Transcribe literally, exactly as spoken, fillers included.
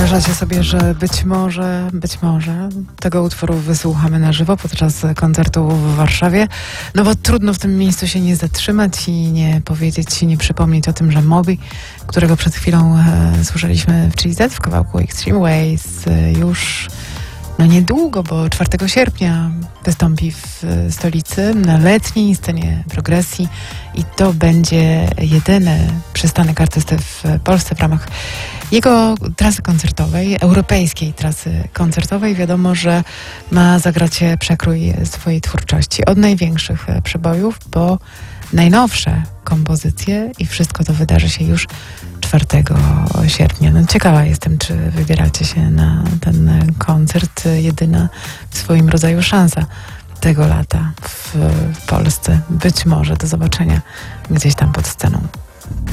Wyobrażacie sobie, że być może, być może tego utworu wysłuchamy na żywo podczas koncertu w Warszawie? No bo trudno w tym miejscu się nie zatrzymać i nie powiedzieć, nie przypomnieć o tym, że Moby, którego przed chwilą e, słyszeliśmy w Cheese That w kawałku Extreme Ways, e, już no niedługo, bo czwartego sierpnia wystąpi w stolicy na letniej scenie progresji i to będzie jedyny przystanek artysty w Polsce w ramach jego trasy koncertowej, europejskiej trasy koncertowej. Wiadomo, że ma zagrać przekrój swojej twórczości od największych przebojów po najnowsze kompozycje i wszystko to wydarzy się już czwartego sierpnia. No, ciekawa jestem, czy wybieracie się na ten koncert. Jedyna w swoim rodzaju szansa tego lata w Polsce. Być może do zobaczenia gdzieś tam pod sceną.